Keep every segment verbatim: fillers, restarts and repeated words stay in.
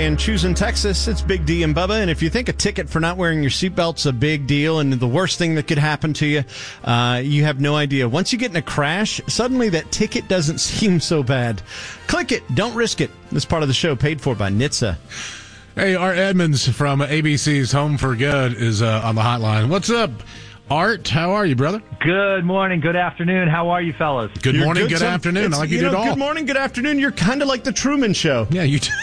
and choosing Texas. It's Big D and Bubba. And if you think a ticket for not wearing your seatbelt's a big deal and the worst thing that could happen to you, uh, you have no idea. Once you get in a crash, suddenly that ticket doesn't seem so bad. Click it. Don't risk it. This part of the show paid for by N H T S A. Hey, Art Edmonds from A B C's Home for Good is uh, on the hotline. What's up, Art? How are you, brother? Good morning, good afternoon. How are you, fellas? Good You're morning, good, good afternoon. I like you, you did know, all. Good morning, good afternoon. You're kind of like the Truman Show. Yeah, you do.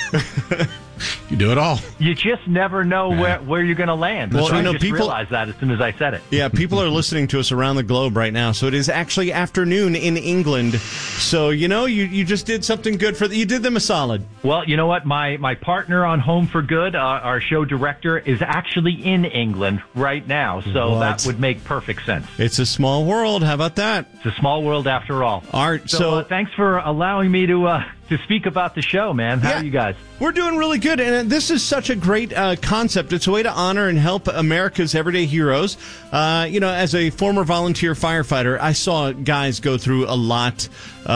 You do it all. You just never know Yeah. where, where you're going to land. Well, I you know, just people- realized that as soon as I said it. Yeah, people are listening to us around the globe right now. So it is actually afternoon in England. So, you know, you, you just did something good for the, you did them a solid. Well, you know what? My my partner on Home for Good, uh, our show director, is actually in England right now. So What? that would make perfect sense. It's a small world. How about that? It's a small world after all. Art, So, so, uh, thanks for allowing me to uh, to speak about the show, man. How Yeah. are you guys? we're doing really good. And this is such a great uh, concept. It's a way to honor and help America's everyday heroes. Uh, you know, as a former volunteer firefighter, I saw guys go through a lot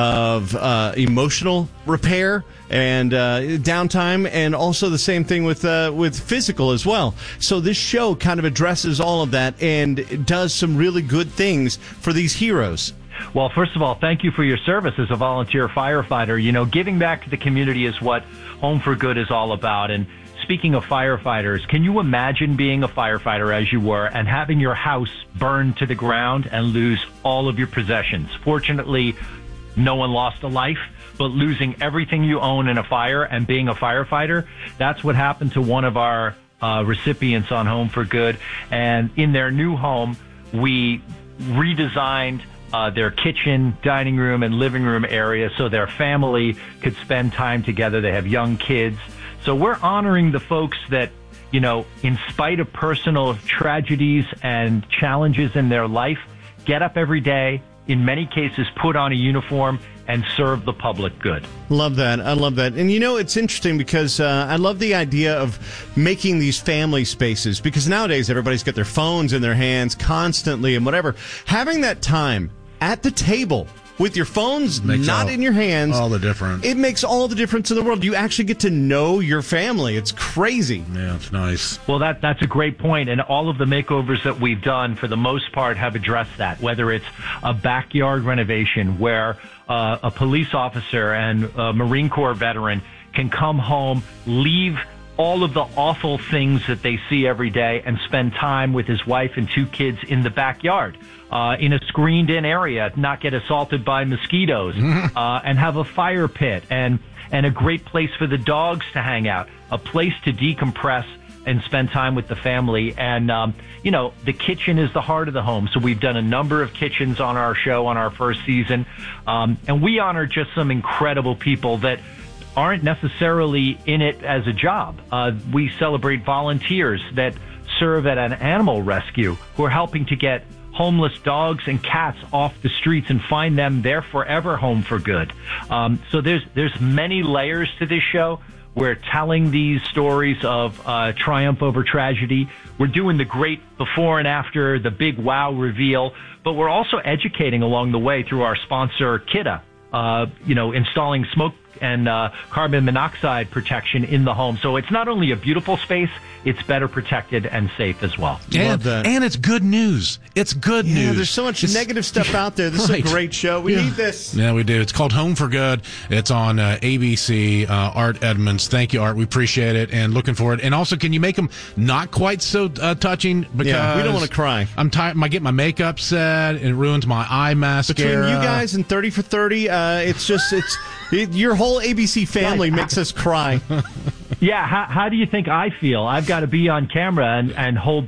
of uh, emotional repair and uh, downtime, and also the same thing with uh, with physical as well. So this show kind of addresses all of that and does some really good things for these heroes. Well, first of all, thank you for your service as a volunteer firefighter. You know, giving back to the community is what Home for Good is all about. And speaking of firefighters, can you imagine being a firefighter as you were and having your house burned to the ground and lose all of your possessions? Fortunately, no one lost a life, but losing everything you own in a fire and being a firefighter, that's what happened to one of our uh, recipients on Home for Good. And in their new home, we redesigned Uh, their kitchen, dining room, and living room area so their family could spend time together. They have young kids. So we're honoring the folks that, you know, in spite of personal tragedies and challenges in their life, get up every day, in many cases put on a uniform, and serve the public good. Love that. I love that. And, you know, it's interesting because uh, I love the idea of making these family spaces, because nowadays everybody's got their phones in their hands constantly and whatever. Having that time at the table with your phones Makes not all- in your hands. all the difference. It makes all the difference in the world. You actually get to know your family. It's crazy. Yeah, it's nice. Well, that that's a great point, and all of the makeovers that we've done, for the most part, have addressed that. Whether it's a backyard renovation where uh, a police officer and a Marine Corps veteran can come home, leave all of the awful things that they see every day, and spend time with his wife and two kids in the backyard, uh, in a screened-in area, not get assaulted by mosquitoes, uh, and have a fire pit and and a great place for the dogs to hang out, a place to decompress and spend time with the family. And, um, you know, the kitchen is the heart of the home. So we've done a number of kitchens on our show on our first season. Um, and we honor just some incredible people that aren't necessarily in it as a job. Uh, we celebrate volunteers that serve at an animal rescue who are helping to get homeless dogs and cats off the streets and find them their forever home for good. Um, so there's there's many layers to this show. We're telling these stories of uh, triumph over tragedy. We're doing the great before and after, the big wow reveal, but we're also educating along the way through our sponsor, Kidda, uh, you know, installing smoke and uh, carbon monoxide protection in the home. So it's not only a beautiful space, it's better protected and safe as well. Love And, that. and it's good news. It's good Yeah, news. there's so much It's- negative stuff out there. This Right. is a great show. We Yeah. need this. Yeah, we do. It's called Home for Good. It's on uh, A B C. Uh, Art Edmonds. Thank you, Art. We appreciate it and looking forward. And also, can you make them not quite so uh, touching? Because Yeah, we don't wanna cry. I'm tired. I get my makeup set. And it ruins my eye mascara. Between you guys and thirty for thirty, uh, it's just, it's it, your whole A B C family makes us cry. Yeah, how, how do you think I feel? I've got to be on camera and, and hold